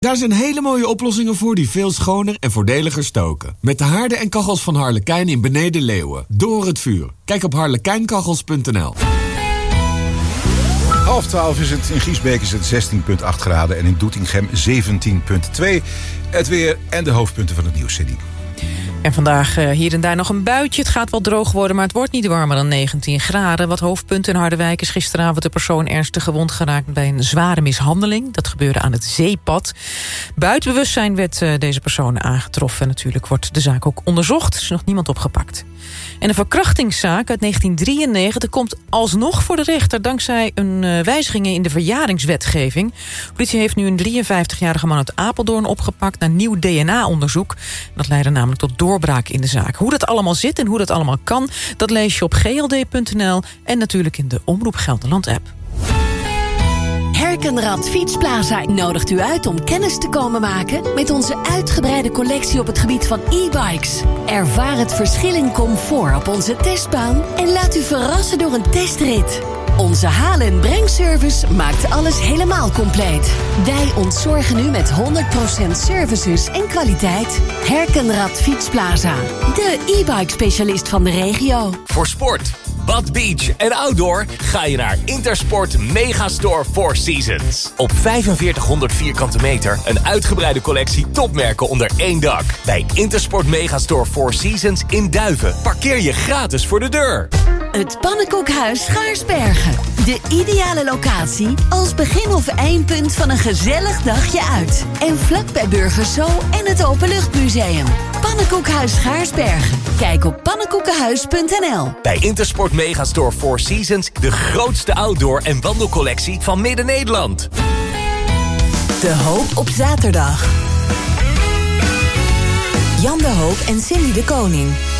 Daar zijn hele mooie oplossingen voor die veel schoner en voordeliger stoken. Met de haarden en kachels van Harlekijn in Beneden Leeuwen. Door het vuur. Kijk op harlekijnkachels.nl. 11:30 is het. In Giesbeek is het 16,8 graden en in Doetinchem 17,2. Het weer en de hoofdpunten van het nieuws, Cindy. En vandaag hier en daar nog een buitje. Het gaat wel droog worden, maar het wordt niet warmer dan 19 graden. Wat hoofdpunten in Harderwijk is gisteravond de persoon ernstig gewond geraakt bij een zware mishandeling. Dat gebeurde aan het zeepad. Buiten bewustzijn werd deze persoon aangetroffen. Natuurlijk wordt de zaak ook onderzocht. Er is nog niemand opgepakt. En een verkrachtingszaak uit 1993 komt alsnog voor de rechter dankzij een wijzigingen in de verjaringswetgeving. De politie heeft nu een 53-jarige man uit Apeldoorn opgepakt naar nieuw DNA-onderzoek. Dat leidde namelijk tot doorbraak in de zaak. Hoe dat allemaal zit en hoe dat allemaal kan, dat lees je op gld.nl en natuurlijk in de Omroep Gelderland-app. Herkenrad Fietsplaza nodigt u uit om kennis te komen maken met onze uitgebreide collectie op het gebied van e-bikes. Ervaar het verschil in comfort op onze testbaan en laat u verrassen door een testrit. Onze haal- en brengservice maakt alles helemaal compleet. Wij ontzorgen u met 100% services en kwaliteit. Herkenrad Fietsplaza, de e-bike specialist van de regio. Voor sport, bad, beach en outdoor ga je naar Intersport Megastore Four Seasons. Op 4500 vierkante meter een uitgebreide collectie topmerken onder één dak. Bij Intersport Megastore Four Seasons in Duiven parkeer je gratis voor de deur. Het Pannenkoekhuis Schaarsbergen. De ideale locatie als begin- of eindpunt van een gezellig dagje uit. En vlakbij Burgers Zoo en het Openluchtmuseum. Pannenkoekhuis Schaarsbergen. Kijk op pannenkoekenhuis.nl. Bij Intersport Megastore Four Seasons de grootste outdoor- en wandelcollectie van Midden-Nederland. De Hoop op zaterdag. Jan de Hoop en Cindy de Koning.